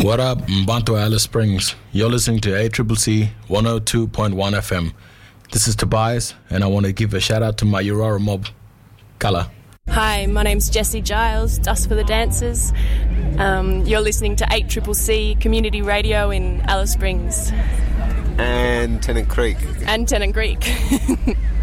What up, Mbanto Alice Springs? You're listening to ACCC 102.1 FM. This is Tobias, and I want to give a shout out to my Aurora mob, Kala. Hi, my name's Jessie Giles, Dust for the Dancers. You're listening to 8CCC Community Radio in Alice Springs. And Tennant Creek. And Tennant Creek.